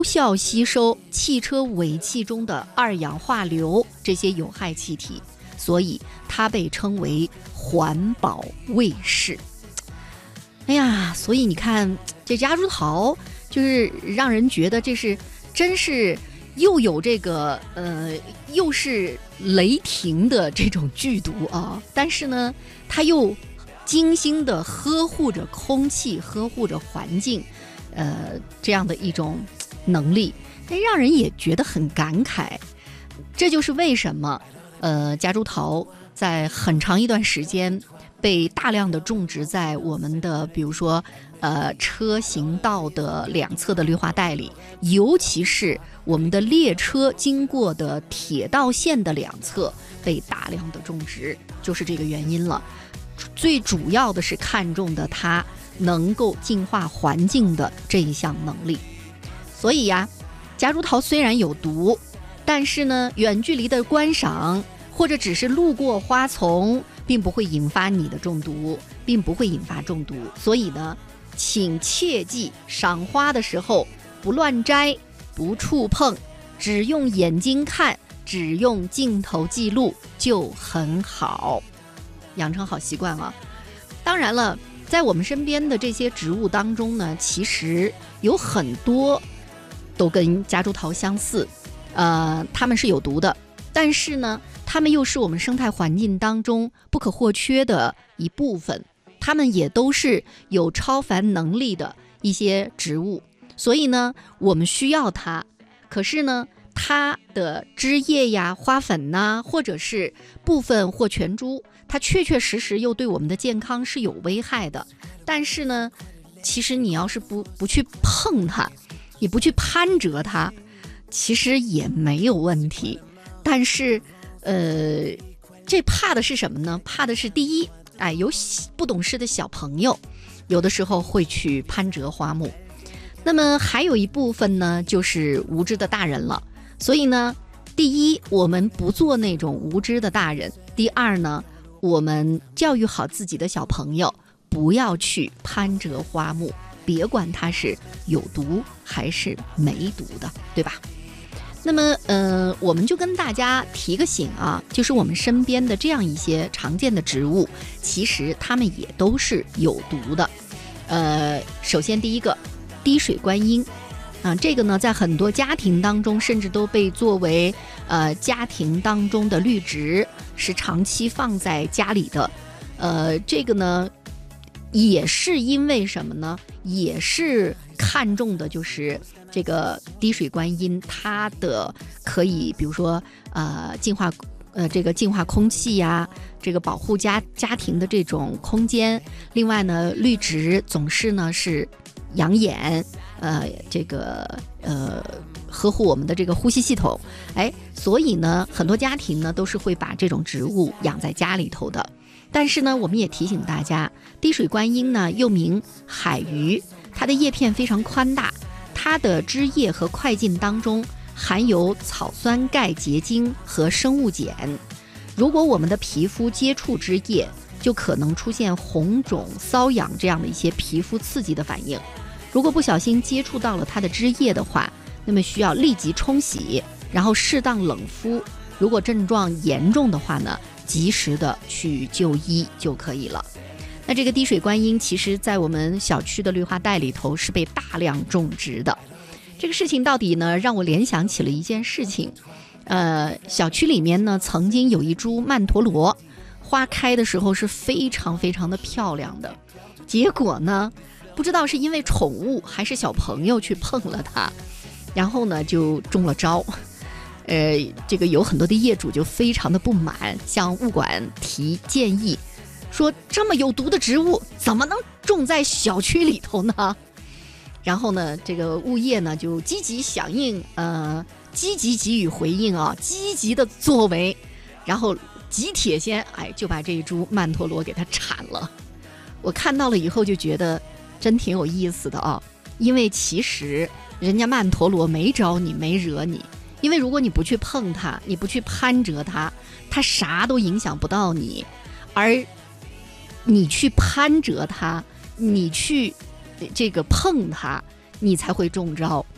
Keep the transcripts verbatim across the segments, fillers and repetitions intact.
效吸收汽车尾气中的二氧化硫这些有害气体，所以它被称为环保卫士。哎呀，所以你看这夹竹桃就是让人觉得这是真是又有这个呃又是雷霆的这种剧毒啊，但是呢它又精心的呵护着空气，呵护着环境，呃这样的一种能力，让人也觉得很感慨。这就是为什么呃夹竹桃在很长一段时间被大量的种植在我们的比如说呃车行道的两侧的绿化带里，尤其是我们的列车经过的铁道线的两侧被大量的种植，就是这个原因了。最主要的是看重的它能够净化环境的这一项能力。所以呀，夹竹桃虽然有毒，但是呢远距离的观赏或者只是路过花丛并不会引发你的中毒，并不会引发中毒。所以呢，请切记赏花的时候不乱摘，不触碰，只用眼睛看，只用镜头记录就很好，养成好习惯啊。当然了，在我们身边的这些植物当中呢，其实有很多都跟夹竹桃相似，呃，它们是有毒的，但是呢它们又是我们生态环境当中不可或缺的一部分，它们也都是有超凡能力的一些植物，所以呢我们需要它。可是呢它的枝叶呀、花粉呐，或者是部分或全株，它确确实实又对我们的健康是有危害的。但是呢其实你要是不不去碰它，你不去攀折它，其实也没有问题。但是呃，这怕的是什么呢？怕的是第一，哎，有不懂事的小朋友有的时候会去攀折花木，那么还有一部分呢就是无知的大人了。所以呢，第一，我们不做那种无知的大人；第二呢，我们教育好自己的小朋友，不要去攀折花木，别管它是有毒还是没毒的，对吧？那么呃，我们就跟大家提个醒啊，就是我们身边的这样一些常见的植物，其实它们也都是有毒的。呃，首先第一个，滴水观音啊，这个呢在很多家庭当中甚至都被作为呃家庭当中的绿植，是长期放在家里的。呃，这个呢也是因为什么呢？也是看重的就是这个滴水观音，它的可以比如说呃净化呃这个净化空气呀，这个保护家家庭的这种空间。另外呢，绿植总是呢是养眼，呃这个呃呵护我们的这个呼吸系统。哎，所以呢很多家庭呢都是会把这种植物养在家里头的。但是呢我们也提醒大家，滴水观音呢又名海鱼，它的叶片非常宽大，它的枝叶和块茎当中含有草酸钙结晶和生物碱。如果我们的皮肤接触枝叶，就可能出现红肿、瘙痒这样的一些皮肤刺激的反应。如果不小心接触到了它的枝叶的话，那么需要立即冲洗，然后适当冷敷。如果症状严重的话呢，及时的去就医就可以了。那这个滴水观音其实在我们小区的绿化带里头是被大量种植的。这个事情到底呢让我联想起了一件事情，呃，小区里面呢曾经有一株曼陀罗，花开的时候是非常非常的漂亮的，结果呢不知道是因为宠物还是小朋友去碰了它，然后呢就中了招。呃，这个有很多的业主就非常的不满，向物管提建议，说这么有毒的植物怎么能种在小区里头呢？然后呢，这个物业呢就积极响应，呃，积极给予回应啊，积极的作为，然后集铁先，哎，就把这一株曼陀罗给它铲了。我看到了以后就觉得真挺有意思的啊，因为其实人家曼陀罗没招你，没惹你。因为如果你不去碰它，你不去攀折它，它啥都影响不到你，而你去攀折它，你去这个碰它，你才会中招。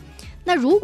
那如